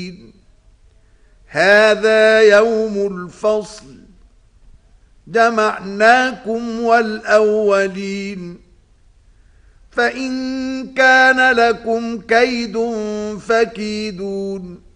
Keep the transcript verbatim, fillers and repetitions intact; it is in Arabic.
هذا يوم الفصل جمعناكم والأولين فإن كان لكم كيد فكيدون